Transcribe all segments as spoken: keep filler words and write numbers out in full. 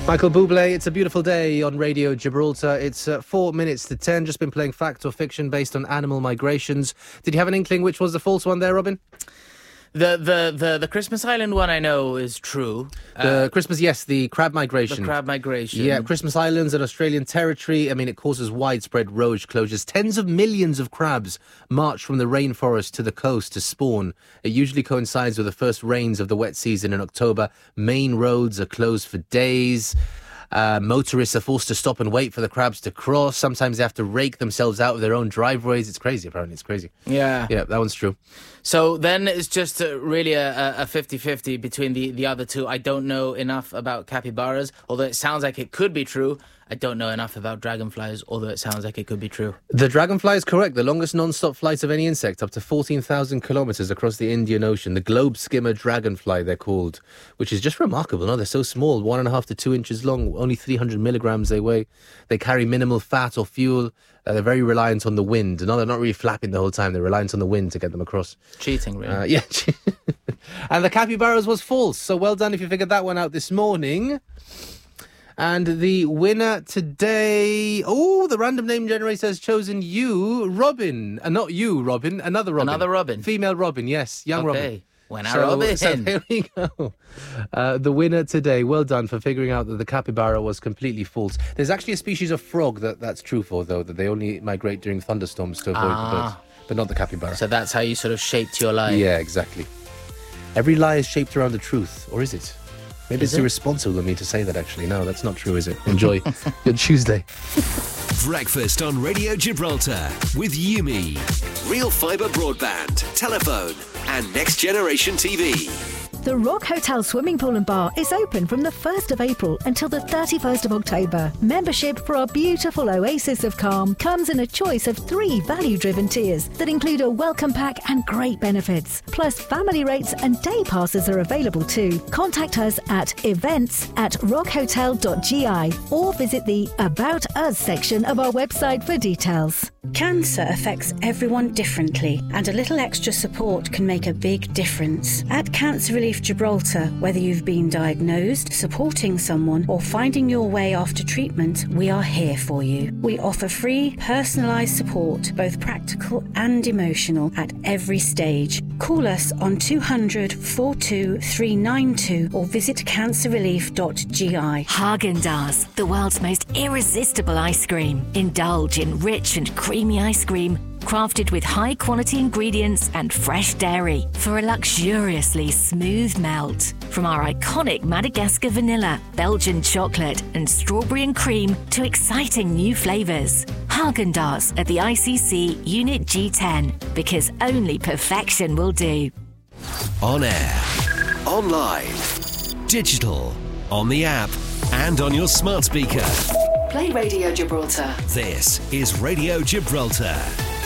Michael Bublé, it's a beautiful day on Radio Gibraltar. It's uh, four minutes to ten. Just been playing fact or fiction based on animal migrations. Did you have an inkling which was the false one there, Robin? The the the, the Christmas Island one I know is true. The Uh, Christmas, yes, the crab migration. the crab migration. Yeah, Christmas Island's an Australian territory. I mean, it causes widespread road closures. Tens of millions of crabs march from the rainforest to the coast to spawn. It usually coincides with the first rains of the wet season in October. Main roads are closed for days. Uh, motorists are forced to stop and wait for the crabs to cross. Sometimes they have to rake themselves out of their own driveways. It's crazy, apparently. It's crazy. Yeah. Yeah, that one's true. So then it's just uh, really a, a fifty-fifty between the, the other two. I don't know enough about capybaras, although it sounds like it could be true. I don't know enough about dragonflies, although it sounds like it could be true. The dragonfly is correct. The longest non-stop flight of any insect, up to fourteen thousand kilometres across the Indian Ocean. The globe skimmer dragonfly, they're called, which is just remarkable. No, they're so small, one and a half to two inches long, only three hundred milligrams they weigh. They carry minimal fat or fuel. Uh, they're very reliant on the wind. No, they're not really flapping the whole time. They're reliant on the wind to get them across. Cheating, really. Uh, yeah. And the capybaras was false. So well done if you figured that one out this morning. And the winner today... Oh, the random name generator has chosen you, Robin. Uh, not you, Robin. Another Robin. Another Robin. Female Robin, yes. Young okay. Robin. When I So, Robin. so there we go. Uh, the winner today. Well done for figuring out that the capybara was completely false. There's actually a species of frog that that's true for, though, that they only migrate during thunderstorms to avoid Ah. the birds. But not the capybara. So that's how you sort of shaped your life. Yeah, exactly. Every lie is shaped around the truth. Or is it? Maybe Is it's it? irresponsible of me to say that, actually. No, that's not true, is it? Enjoy your Tuesday. Breakfast on Radio Gibraltar with Yumi. Real fibre broadband, telephone and next generation T V. The Rock Hotel Swimming Pool and Bar is open from the first of April until the thirty-first of October. Membership for our beautiful oasis of calm comes in a choice of three value-driven tiers that include a welcome pack and great benefits. Plus, family rates and day passes are available too. Contact us at events at rockhotel dot g i or visit the About Us section of our website for details. Cancer affects everyone differently, and a little extra support can make a big difference. At Cancer Relief Gibraltar, whether you've been diagnosed, supporting someone, or finding your way after treatment, we are here for you. We offer free, personalised support, both practical and emotional, at every stage. Call us on two hundred, four two three nine two or visit cancer relief dot g i. Häagen-Dazs, the world's most irresistible ice cream. Indulge in rich and creamy ice cream, crafted with high-quality ingredients and fresh dairy for a luxuriously smooth melt. From our iconic Madagascar vanilla, Belgian chocolate and strawberry and cream to exciting new flavours. Häagen-Dazs at the I C C Unit G ten, because only perfection will do. On air, online, digital, on the app and on your smart speaker. Play Radio Gibraltar. This is Radio Gibraltar.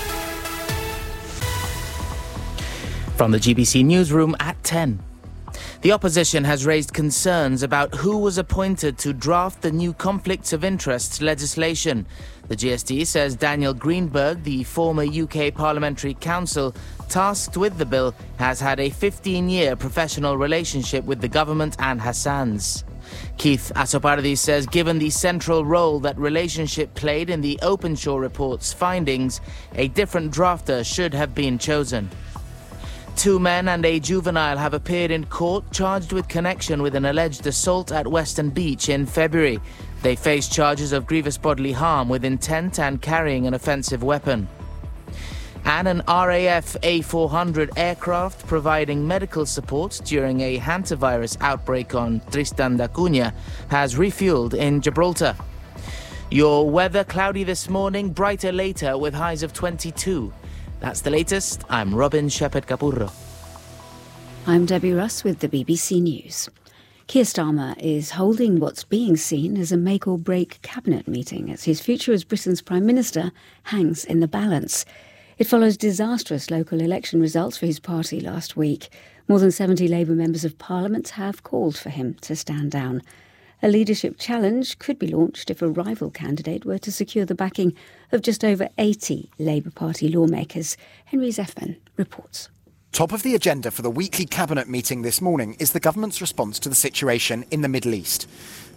From the G B C newsroom at ten. The opposition has raised concerns about who was appointed to draft the new conflicts of interest legislation. The G S T says Daniel Greenberg, the former U K Parliamentary Counsel tasked with the bill, has had a fifteen-year professional relationship with the government and Hassan's. Keith Asopardi says given the central role that relationship played in the Openshaw report's findings, a different drafter should have been chosen. Two men and a juvenile have appeared in court charged with connection with an alleged assault at Western Beach in February. They face charges of grievous bodily harm with intent and carrying an offensive weapon. And an R A F A four hundred aircraft providing medical support during a hantavirus outbreak on Tristan da Cunha has refueled in Gibraltar. Your weather cloudy this morning, brighter later with highs of twenty-two. That's the latest. I'm Robin Shepherd-Capurro. I'm Debbie Russ with the B B C News. Keir Starmer is holding what's being seen as a make-or-break cabinet meeting as his future as Britain's Prime Minister hangs in the balance. It follows disastrous local election results for his party last week. More than seventy Labour members of Parliament have called for him to stand down. A leadership challenge could be launched if a rival candidate were to secure the backing of just over eighty Labour Party lawmakers. Henry Zeffman reports. Top of the agenda for the weekly cabinet meeting this morning is the government's response to the situation in the Middle East.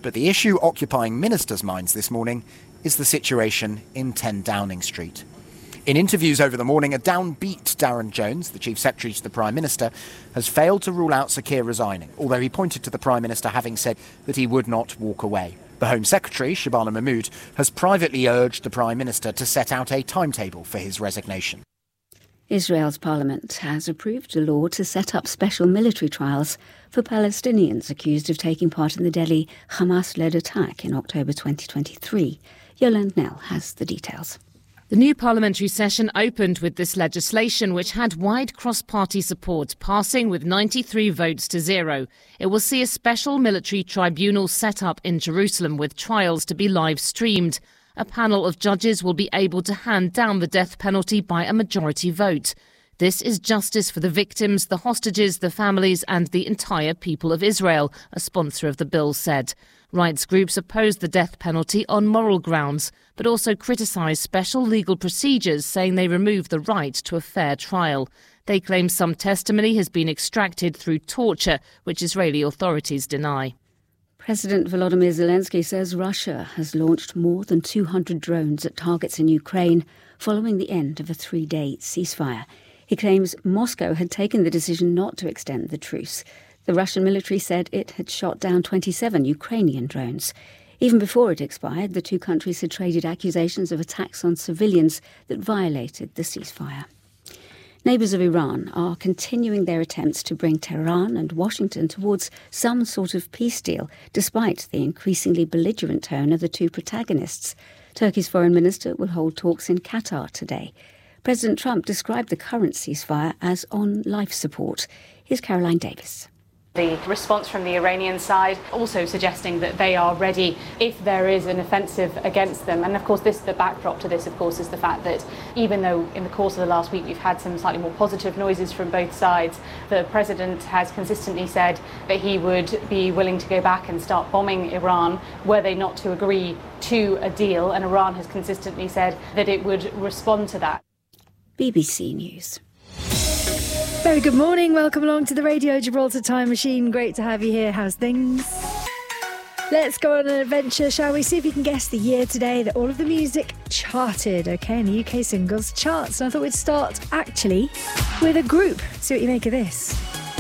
But the issue occupying ministers' minds this morning is the situation in ten Downing Street. In interviews over the morning, a downbeat Darren Jones, the Chief Secretary to the Prime Minister, has failed to rule out Sir Keir resigning, although he pointed to the Prime Minister having said that he would not walk away. The Home Secretary, Shabana Mahmood, has privately urged the Prime Minister to set out a timetable for his resignation. Israel's parliament has approved a law to set up special military trials for Palestinians accused of taking part in the deadly Hamas-led attack in October twenty twenty-three. Yolande Knell has the details. The new parliamentary session opened with this legislation, which had wide cross-party support, passing with ninety-three votes to zero. It will see a special military tribunal set up in Jerusalem with trials to be live-streamed. A panel of judges will be able to hand down the death penalty by a majority vote. This is justice for the victims, the hostages, the families and the entire people of Israel, a sponsor of the bill said. Rights groups opposed the death penalty on moral grounds, but also criticised special legal procedures, saying they remove the right to a fair trial. They claim some testimony has been extracted through torture, which Israeli authorities deny. President Volodymyr Zelensky says Russia has launched more than two hundred drones at targets in Ukraine following the end of a three-day ceasefire. He claims Moscow had taken the decision not to extend the truce. The Russian military said it had shot down twenty-seven Ukrainian drones. Even before it expired, the two countries had traded accusations of attacks on civilians that violated the ceasefire. Neighbours of Iran are continuing their attempts to bring Tehran and Washington towards some sort of peace deal, despite the increasingly belligerent tone of the two protagonists. Turkey's foreign minister will hold talks in Qatar today. President Trump described the current ceasefire as on life support. Here's Caroline Davis. The response from the Iranian side also suggesting that they are ready if there is an offensive against them. And of course, this the backdrop to this, of course, is the fact that even though in the course of the last week we've had some slightly more positive noises from both sides, the president has consistently said that he would be willing to go back and start bombing Iran were they not to agree to a deal. And Iran has consistently said that it would respond to that. B B C News. Very good morning. Welcome along to the Radio Gibraltar Time Machine. Great to have you here. How's things? Let's go on an adventure, shall we? See if you can guess the year today that all of the music charted, OK, in the U K singles charts. And I thought we'd start, actually, with a group. See what you make of this.